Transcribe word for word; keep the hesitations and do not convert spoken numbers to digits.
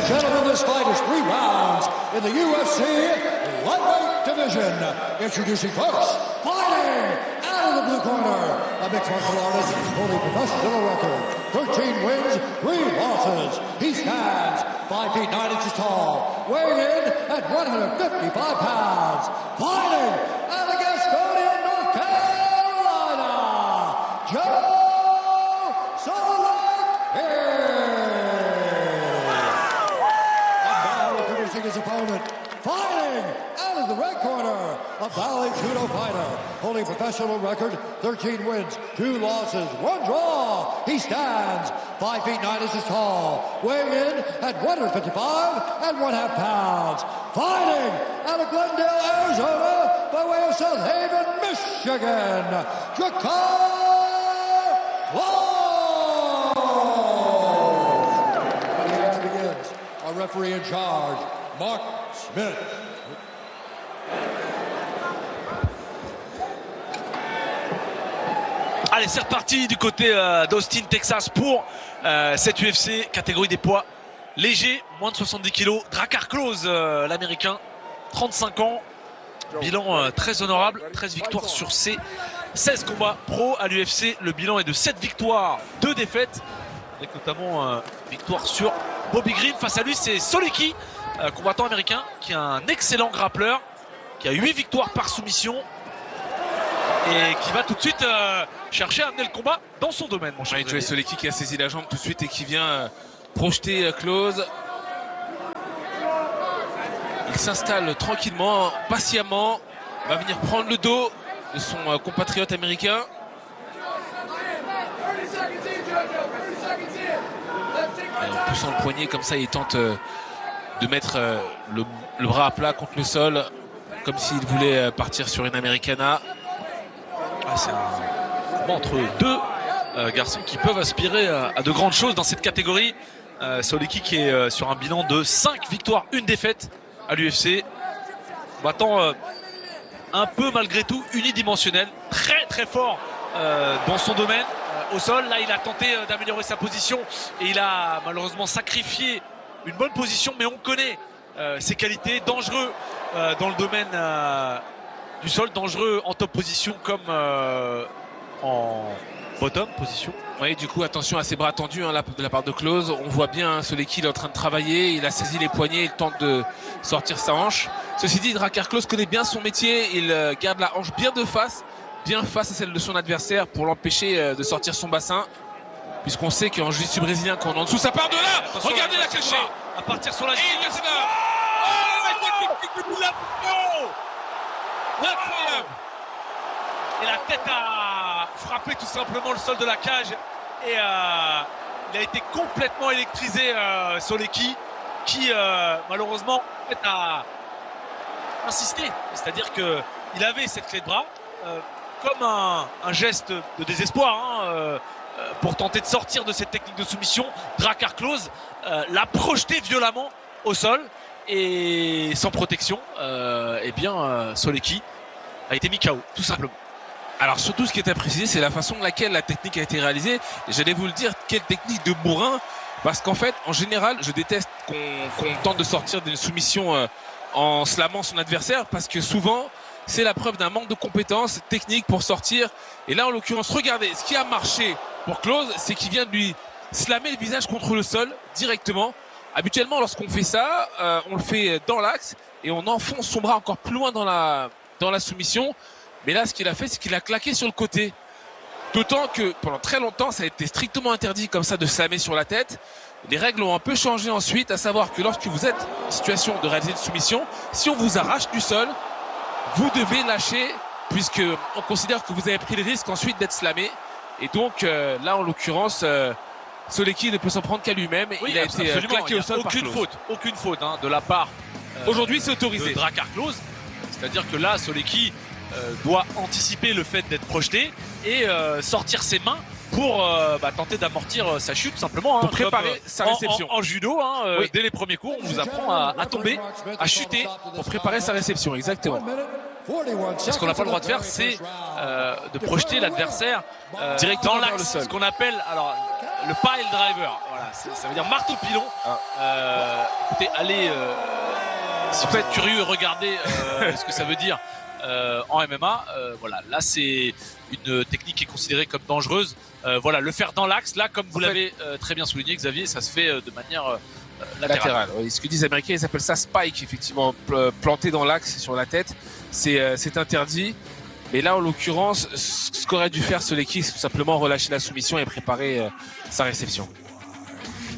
gentlemen, this fight is three rounds in the U F C lightweight division. Introducing first, fighting out of the blue corner, a mixed martial artist holding professional record, thirteen wins, three losses. He stands five feet nine inches tall, weighing in at one hundred fifty-five pounds. Fighting out of Gastonia, North Carolina, Joe Solecki. And now introducing his opponent, fighting out of the red corner, a Valley Judo fighter, holding professional record, thirteen wins, two losses, one draw. He stands five feet nine inches tall, weighing in at one hundred fifty-five and one half pounds. Fighting out of Glendale, Arizona, by way of South Haven, Michigan, Drakkar Klose. And the action begins. Our referee in charge, Mark Smith. Allez, c'est reparti du côté euh, d'Austin, Texas pour euh, cette U F C, catégorie des poids légers, moins de soixante-dix kilos. Drakkar Klose, euh, l'américain, trente-cinq ans, bilan euh, très honorable, treize victoires sur ses seize combats pro à l'U F C. Le bilan est de sept victoires, deux défaites, avec notamment euh, victoire sur Bobby Green. Face à lui, c'est Solecki, euh, combattant américain, qui a un excellent grappleur, qui a huit victoires par soumission, et qui va tout de suite euh, chercher à amener le combat dans son domaine. Mon cher Joe Solecki qui a saisi la jambe tout de suite et qui vient euh, projeter euh, Klose. Il s'installe tranquillement, patiemment, va venir prendre le dos de son euh, compatriote américain. Et en poussant le poignet comme ça, il tente euh, de mettre euh, le, le bras à plat contre le sol, comme s'il voulait euh, partir sur une Americana. Ah, c'est un combat entre deux euh, garçons qui peuvent aspirer à, à de grandes choses dans cette catégorie. Euh, Solecki qui est euh, sur un bilan de cinq victoires, une défaite à l'U F C. Combattant euh, un peu malgré tout unidimensionnel, très très fort euh, dans son domaine. Euh, au sol, là il a tenté euh, d'améliorer sa position et il a malheureusement sacrifié une bonne position, mais on connaît euh, ses qualités, dangereux euh, dans le domaine euh, du sol, dangereux en top position comme euh, en bottom position. Oui, du coup, attention à ses bras tendus hein, de la part de Klose. On voit bien hein, Solecki, il est en train de travailler. Il a saisi les poignets, il tente de sortir sa hanche. Ceci dit, Drakkar Klose connaît bien son métier. Il euh, garde la hanche bien de face, bien face à celle de son adversaire pour l'empêcher euh, de sortir son bassin. Puisqu'on sait qu'en jiu-jitsu brésilien, quand on est en dessous, ça part de là. Attention, regardez la cliché. À partir sur la ligne. Et il est là. Oh, la technique de Boula. Incroyable. Et la tête a frappé tout simplement le sol de la cage et euh, il a été complètement électrisé, euh, Solecki, qui euh, malheureusement en fait, a insisté, c'est-à-dire que il avait cette clé de bras euh, comme un, un geste de désespoir hein, euh, pour tenter de sortir de cette technique de soumission. Drakkar Klose euh, l'a projeté violemment au sol et sans protection, euh, eh bien euh, Solecki a été mis K O tout simplement. Alors surtout ce qui est à préciser, c'est la façon de laquelle la technique a été réalisée. Et j'allais vous le dire, quelle technique de bourrin. Parce qu'en fait, en général, je déteste qu'on qu'on tente de sortir d'une soumission euh, en slamant son adversaire. Parce que souvent, c'est la preuve d'un manque de compétences techniques pour sortir. Et là, en l'occurrence, regardez, ce qui a marché pour Klose, c'est qu'il vient de lui slammer le visage contre le sol directement. Habituellement, lorsqu'on fait ça, euh, on le fait dans l'axe et on enfonce son bras encore plus loin dans la, dans la soumission. Mais là, ce qu'il a fait, c'est qu'il a claqué sur le côté. D'autant que pendant très longtemps, ça a été strictement interdit comme ça de slammer sur la tête. Les règles ont un peu changé ensuite, à savoir que lorsque vous êtes en situation de réaliser une soumission, si on vous arrache du sol, vous devez lâcher, puisque on considère que vous avez pris le risque ensuite d'être slamé. Et donc euh, là, en l'occurrence, euh, Solecki ne peut s'en prendre qu'à lui-même. Oui, il a été euh, claqué au sol par Klose. Aucune faute, aucune faute hein, de la part. Euh, Aujourd'hui, c'est autorisé. De Drakkar Klose. C'est-à-dire que là, Solecki euh, doit anticiper le fait d'être projeté et euh, sortir ses mains pour euh, bah, tenter d'amortir euh, sa chute simplement. Hein, pour préparer comme, euh, sa réception. En, en, en judo, hein, euh, oui. Dès les premiers cours, on vous apprend à, à tomber, à chuter. Pour préparer sa réception, exactement. Ce qu'on n'a pas le droit de faire, c'est euh, de projeter l'adversaire euh, direct dans l'axe, ce qu'on appelle alors le pile driver. Voilà. voilà, ça veut dire marteau pilon. Ah. Euh, écoutez, allez, euh, si vous êtes curieux, regardez euh, ce que ça veut dire euh, en M M A. Euh, voilà, là c'est une technique qui est considérée comme dangereuse. Euh, voilà, le faire dans l'axe, là, comme vous l'avez euh, très bien souligné, Xavier, ça se fait euh, de manière euh, latérale. Latéral. Oui, ce que disent les Américains, ils appellent ça spike, effectivement, pl- planté dans l'axe sur la tête. C'est euh, c'est interdit. Mais là, en l'occurrence, ce qu'aurait dû faire Solecki, c'est tout simplement relâcher la soumission et préparer euh, sa réception.